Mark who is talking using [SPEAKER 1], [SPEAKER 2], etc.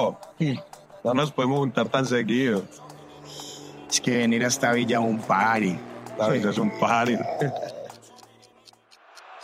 [SPEAKER 1] pero no nos podemos juntar tan seguido.
[SPEAKER 2] Es que venir a esta villa es un party.
[SPEAKER 1] La vida es un party.